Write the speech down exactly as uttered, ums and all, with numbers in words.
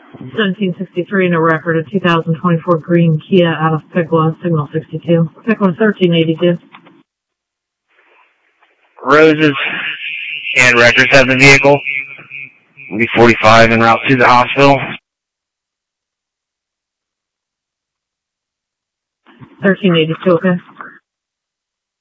seventeen sixty-three and a record of two thousand twenty-four green Kia out of Piqua, signal sixty-two. Piqua thirteen eighty-two. Roses and records have the vehicle. B forty-five en route to the hospital. thirteen eighty-two, okay.